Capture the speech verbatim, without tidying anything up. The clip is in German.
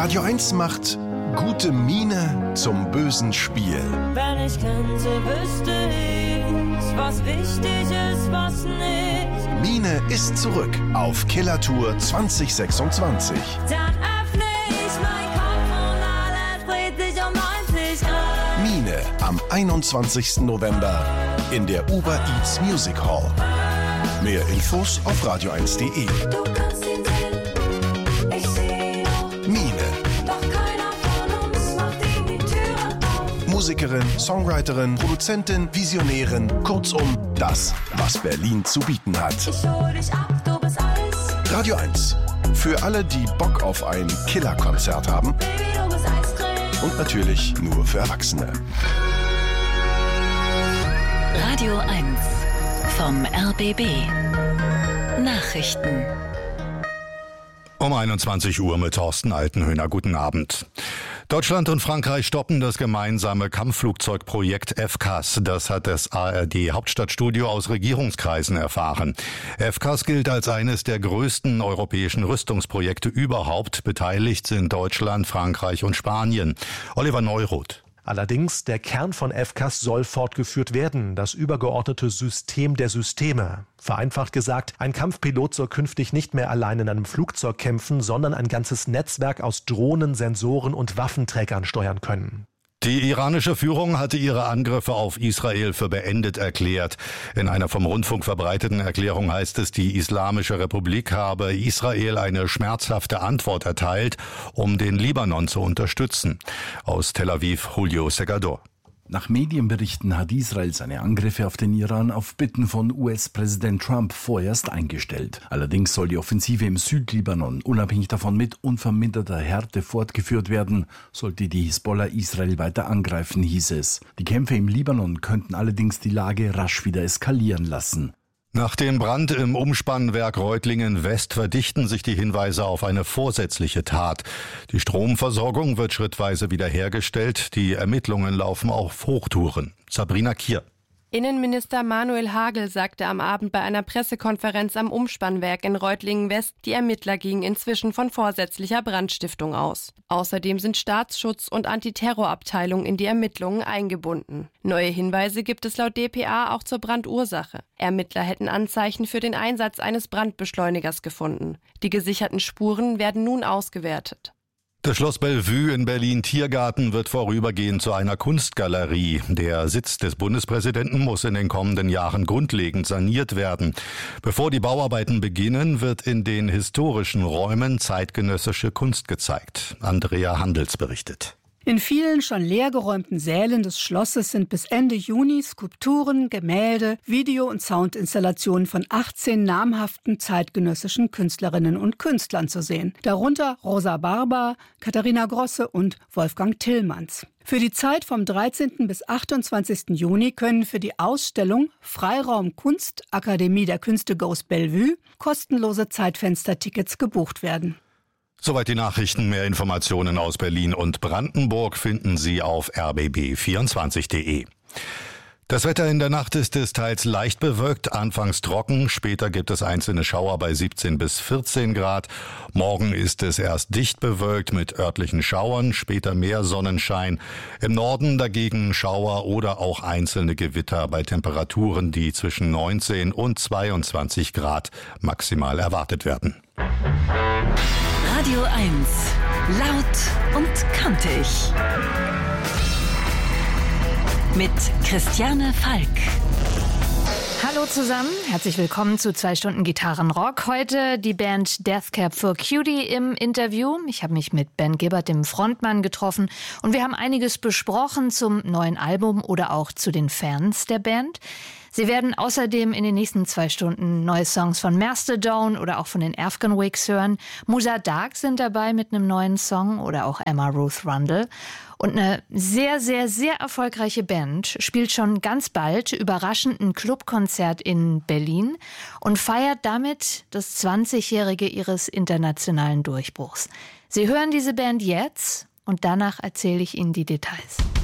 Radio eins macht gute Miene zum bösen Spiel. Wenn ich könnte, wüsste ich, was wichtig ist, was nicht. Mine ist zurück auf Killertour zwanzig sechsundzwanzig. Dann öffne ich mein Kopf und alles dreht sich um neunzig Grad. Mine am einundzwanzigsten November in der Uber Eats Music Hall. Mehr Infos auf radio eins punkt de. Du kannst ihn sehen, ich sehe auch. Mine. Doch keiner von uns macht ihm die Türe auf. Musikerin, Songwriterin, Produzentin, Visionärin, kurzum das, was Berlin zu bieten hat. Ich hol dich ab, du bist Eis. Radio eins. Für alle, die Bock auf ein Killerkonzert haben. Baby, du bist Eiscreme. Und natürlich nur für Erwachsene. Radio eins vom R B B. Nachrichten. Um einundzwanzig Uhr mit Thorsten Altenhöhner. Guten Abend. Deutschland und Frankreich stoppen das gemeinsame Kampfflugzeugprojekt F C A S. Das hat das A R D-Hauptstadtstudio aus Regierungskreisen erfahren. F C A S gilt als eines der größten europäischen Rüstungsprojekte überhaupt. Beteiligt sind Deutschland, Frankreich und Spanien. Oliver Neuroth. Allerdings, der Kern von F C A S soll fortgeführt werden, das übergeordnete System der Systeme. Vereinfacht gesagt, ein Kampfpilot soll künftig nicht mehr allein in einem Flugzeug kämpfen, sondern ein ganzes Netzwerk aus Drohnen, Sensoren und Waffenträgern steuern können. Die iranische Führung hatte ihre Angriffe auf Israel für beendet erklärt. In einer vom Rundfunk verbreiteten Erklärung heißt es, die Islamische Republik habe Israel eine schmerzhafte Antwort erteilt, um den Libanon zu unterstützen. Aus Tel Aviv, Julio Segador. Nach Medienberichten hat Israel seine Angriffe auf den Iran auf Bitten von U S-Präsident Trump vorerst eingestellt. Allerdings soll die Offensive im Südlibanon unabhängig davon mit unverminderter Härte fortgeführt werden, sollte die Hisbollah Israel weiter angreifen, hieß es. Die Kämpfe im Libanon könnten allerdings die Lage rasch wieder eskalieren lassen. Nach dem Brand im Umspannwerk Reutlingen West verdichten sich die Hinweise auf eine vorsätzliche Tat. Die Stromversorgung wird schrittweise wiederhergestellt. Die Ermittlungen laufen auf Hochtouren. Sabrina Kier. Innenminister Manuel Hagel sagte am Abend bei einer Pressekonferenz am Umspannwerk in Reutlingen-West, die Ermittler gingen inzwischen von vorsätzlicher Brandstiftung aus. Außerdem sind Staatsschutz und Antiterrorabteilung in die Ermittlungen eingebunden. Neue Hinweise gibt es laut D P A auch zur Brandursache. Ermittler hätten Anzeichen für den Einsatz eines Brandbeschleunigers gefunden. Die gesicherten Spuren werden nun ausgewertet. Das Schloss Bellevue in Berlin-Tiergarten wird vorübergehend zu einer Kunstgalerie. Der Sitz des Bundespräsidenten muss in den kommenden Jahren grundlegend saniert werden. Bevor die Bauarbeiten beginnen, wird in den historischen Räumen zeitgenössische Kunst gezeigt. Andrea Handels berichtet. In vielen schon leergeräumten Sälen des Schlosses sind bis Ende Juni Skulpturen, Gemälde, Video- und Soundinstallationen von achtzehn namhaften zeitgenössischen Künstlerinnen und Künstlern zu sehen. Darunter Rosa Barber, Katharina Grosse und Wolfgang Tillmanns. Für die Zeit vom dreizehnten bis achtundzwanzigsten Juni können für die Ausstellung Freiraum Kunst Akademie der Künste Goes Bellevue kostenlose Zeitfenstertickets gebucht werden. Soweit die Nachrichten. Mehr Informationen aus Berlin und Brandenburg finden Sie auf r b b vierundzwanzig punkt de. Das Wetter in der Nacht ist es teils leicht bewölkt, anfangs trocken, später gibt es einzelne Schauer bei siebzehn bis vierzehn Grad. Morgen ist es erst dicht bewölkt mit örtlichen Schauern, später mehr Sonnenschein. Im Norden dagegen Schauer oder auch einzelne Gewitter bei Temperaturen, die zwischen neunzehn und zweiundzwanzig Grad maximal erwartet werden. Radio eins. Laut und kantig. Mit Christiane Falk. Hallo zusammen, herzlich willkommen zu zwei Stunden Gitarrenrock. Heute die Band Death Cab for Cutie im Interview. Ich habe mich mit Ben Gibbard, dem Frontmann, getroffen und wir haben einiges besprochen zum neuen Album oder auch zu den Fans der Band. Sie werden außerdem in den nächsten zwei Stunden neue Songs von Mastodon oder auch von den Afghan Wigs hören. Musa Dark sind dabei mit einem neuen Song oder auch Emma Ruth Rundle. Und eine sehr, sehr, sehr erfolgreiche Band spielt schon ganz bald überraschend ein Clubkonzert in Berlin und feiert damit das zwanzigjährige ihres internationalen Durchbruchs. Sie hören diese Band jetzt und danach erzähle ich Ihnen die Details.